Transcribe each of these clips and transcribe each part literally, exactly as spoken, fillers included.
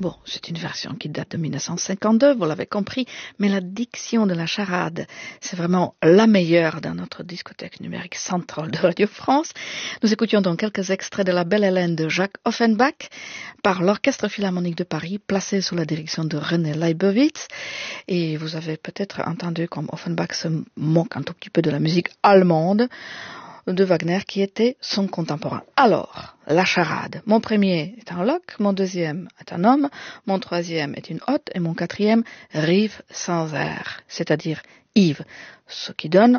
Bon, c'est une version qui date de mille neuf cent cinquante-deux, vous l'avez compris, mais la diction de la charade, c'est vraiment la meilleure dans notre discothèque numérique centrale de Radio France. Nous écoutions donc quelques extraits de La Belle Hélène de Jacques Offenbach par l'Orchestre Philharmonique de Paris, placé sous la direction de René Leibowitz. Et vous avez peut-être entendu comme Offenbach se moque un tout petit peu de la musique allemande de Wagner qui était son contemporain. Alors, la charade. Mon premier est un loc, mon deuxième est un homme, mon troisième est une hotte et mon quatrième rive sans air, c'est-à-dire Yves, ce qui donne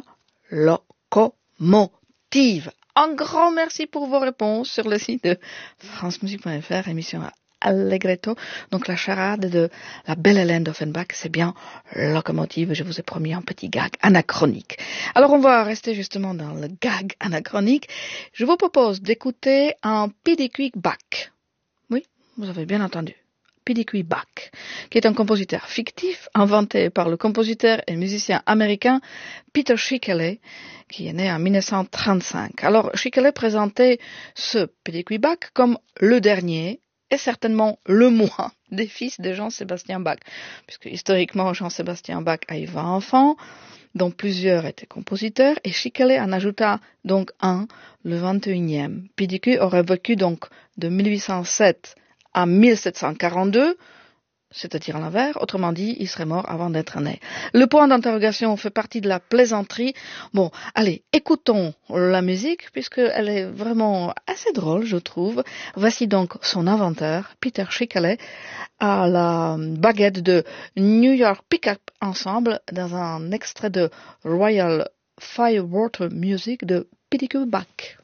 locomotive. Un grand merci pour vos réponses sur le site de france musique point f r, émission Allegretto. Donc la charade de La Belle Hélène d'Offenbach, c'est bien locomotive. Je vous ai promis un petit gag anachronique. Alors on va rester justement dans le gag anachronique. Je vous propose d'écouter un Pieter Bach. Oui, vous avez bien entendu. Pieter Bach, qui est un compositeur fictif inventé par le compositeur et musicien américain Peter Schickele, qui est né en mille neuf cent trente-cinq. Alors Schickele présentait ce Pieter Bach comme le dernier et certainement le moins des fils de Jean-Sébastien Bach, puisque historiquement Jean-Sébastien Bach a eu vingt enfants, dont plusieurs étaient compositeurs, et Schickele en ajouta donc un, le vingt et unième. Pieter aurait vécu donc de mille huit cent sept à mille sept cent quarante-deux, c'est-à-dire à l'envers, autrement dit, il serait mort avant d'être né. Le point d'interrogation fait partie de la plaisanterie. Bon, allez, écoutons la musique, puisqu'elle est vraiment assez drôle, je trouve. Voici donc son inventeur, Peter Schickele, à la baguette de New York Pickup Ensemble, dans un extrait de Royal Firewater Music de Pieter Bach.